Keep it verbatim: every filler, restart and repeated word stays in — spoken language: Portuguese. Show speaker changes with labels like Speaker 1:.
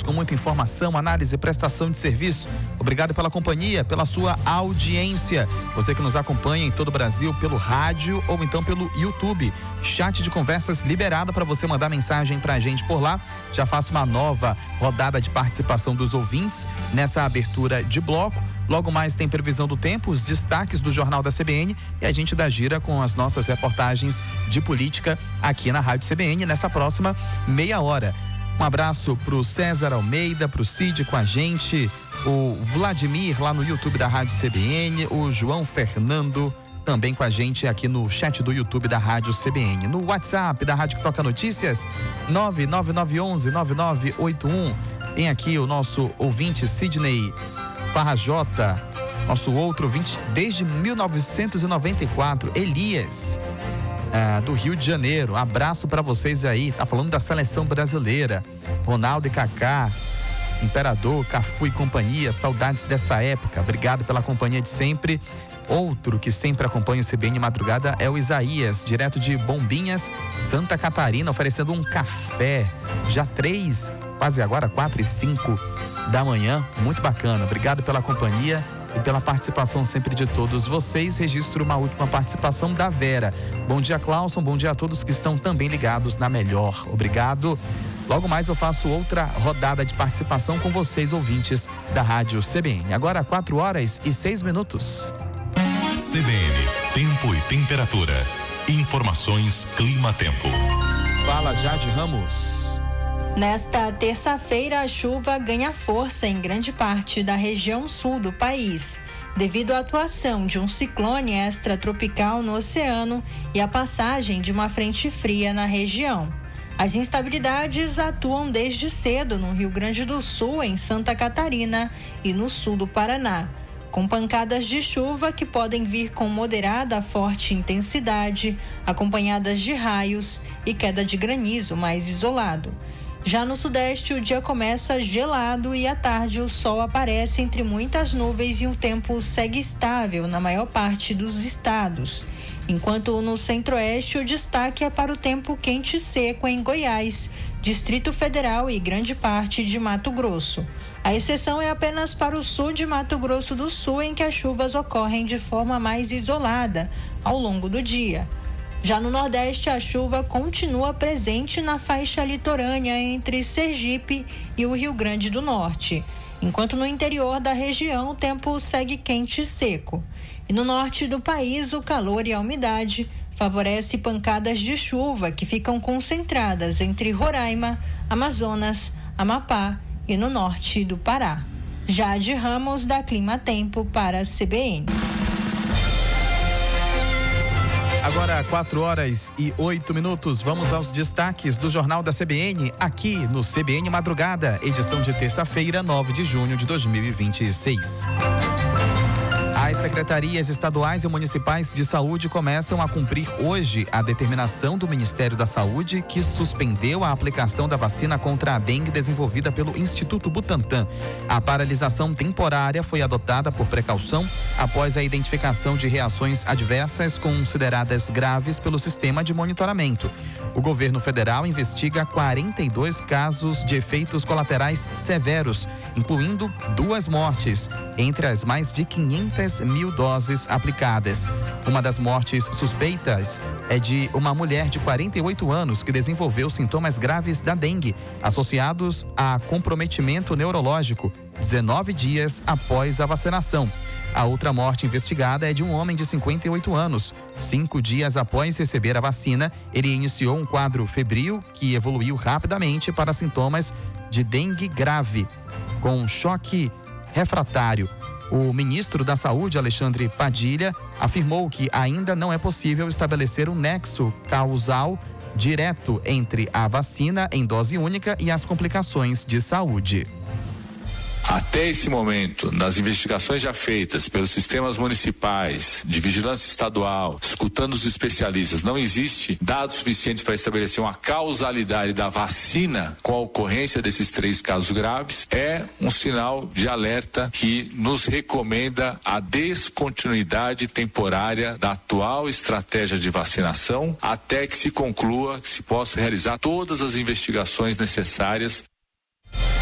Speaker 1: com muita informação, análise e prestação de serviço. Obrigado pela companhia, pela sua audiência. Você que nos acompanha em todo o Brasil pelo rádio ou então pelo YouTube. Chat de conversas liberado para você mandar mensagem pra gente por lá. Já faço uma nova rodada de participação dos ouvintes nessa abertura de bloco. Logo mais tem previsão do tempo, os destaques do Jornal da C B N e a gente dá gira com as nossas reportagens de política aqui na Rádio C B N nessa próxima meia hora. Um abraço pro César Almeida, pro Cid com a gente, o Vladimir lá no YouTube da Rádio C B N, o João Fernando também com a gente aqui no chat do YouTube da Rádio C B N. No WhatsApp da Rádio que Toca Notícias, nove nove nove um um nove nove oito um. Tem aqui o nosso ouvinte Sidney Farrajota, nosso outro ouvinte desde mil novecentos e noventa e quatro, Elias, ah, do Rio de Janeiro. Abraço para vocês aí. Tá falando da seleção brasileira, Ronaldo e Kaká, Imperador, Cafu e companhia. Saudades dessa época. Obrigado pela companhia de sempre. Outro que sempre acompanha o C B N Madrugada é o Isaías, direto de Bombinhas, Santa Catarina, oferecendo um café. Já três, quase agora quatro e cinco da manhã. Muito bacana. Obrigado pela companhia e pela participação sempre de todos vocês. Registro uma última participação da Vera. Bom dia, Clauson. Bom dia a todos que estão também ligados na Melhor. Obrigado. Logo mais eu faço outra rodada de participação com vocês, ouvintes da Rádio C B N. Agora quatro horas e seis minutos.
Speaker 2: C B N, tempo e temperatura. Informações Clima-Tempo.
Speaker 1: Fala, Jade Ramos.
Speaker 3: Nesta terça-feira, a chuva ganha força em grande parte da região sul do país, devido à atuação de um ciclone extratropical no oceano e a passagem de uma frente fria na região. As instabilidades atuam desde cedo no Rio Grande do Sul, em Santa Catarina e no sul do Paraná, com pancadas de chuva que podem vir com moderada a forte intensidade, acompanhadas de raios e queda de granizo mais isolado. Já no sudeste, o dia começa gelado e à tarde o sol aparece entre muitas nuvens e o tempo segue estável na maior parte dos estados. Enquanto no centro-oeste o destaque é para o tempo quente e seco em Goiás, Distrito Federal e grande parte de Mato Grosso. A exceção é apenas para o sul de Mato Grosso do Sul, em que as chuvas ocorrem de forma mais isolada ao longo do dia. Já no Nordeste, a chuva continua presente na faixa litorânea entre Sergipe e o Rio Grande do Norte, enquanto no interior da região o tempo segue quente e seco. E no norte do país, o calor e a umidade favorece pancadas de chuva que ficam concentradas entre Roraima, Amazonas, Amapá e no norte do Pará. Jade Ramos, da Clima Tempo, para a C B N.
Speaker 1: Agora quatro horas e oito minutos, vamos aos destaques do Jornal da C B N, aqui no C B N Madrugada, edição de terça-feira, nove de junho de dois mil e vinte e seis. As secretarias estaduais e municipais de saúde começam a cumprir hoje a determinação do Ministério da Saúde, que suspendeu a aplicação da vacina contra a dengue desenvolvida pelo Instituto Butantan. A paralisação temporária foi adotada por precaução após a identificação de reações adversas consideradas graves pelo sistema de monitoramento. O governo federal investiga quarenta e dois casos de efeitos colaterais severos, incluindo duas mortes, entre as mais de quinhentas mil doses aplicadas. Uma das mortes suspeitas é de uma mulher de quarenta e oito anos que desenvolveu sintomas graves da dengue, associados a comprometimento neurológico, dezenove dias após a vacinação. A outra morte investigada é de um homem de cinquenta e oito anos. Cinco dias após receber a vacina, ele iniciou um quadro febril que evoluiu rapidamente para sintomas de dengue grave, com choque refratário. O ministro da Saúde, Alexandre Padilha, afirmou que ainda não é possível estabelecer um nexo causal direto entre a vacina em dose única e as complicações de saúde.
Speaker 4: Até esse momento, nas investigações já feitas pelos sistemas municipais, de vigilância estadual, escutando os especialistas, não existe dados suficientes para estabelecer uma causalidade da vacina com a ocorrência desses três casos graves. É um sinal de alerta que nos recomenda a descontinuidade temporária da atual estratégia de vacinação até que se conclua, que se possa realizar todas as investigações necessárias.